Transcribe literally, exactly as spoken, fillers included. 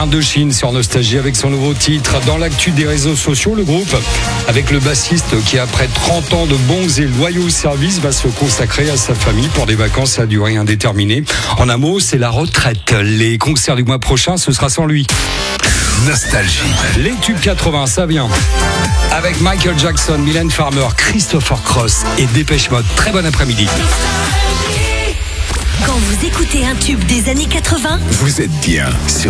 Indochine sur Nostalgie avec son nouveau titre. Dans l'actu des réseaux sociaux, le groupe, avec le bassiste qui après trente ans de bons et loyaux services, va se consacrer à sa famille pour des vacances à durée indéterminée. En un mot, c'est la retraite. Les concerts du mois prochain, ce sera sans lui. Nostalgie. Les tubes quatre-vingts, ça vient. Avec Michael Jackson, Mylène Farmer, Christopher Cross et Dépêche Mode. Très bon après-midi. Quand vous écoutez un tube des années quatre-vingts, Vous êtes bien sur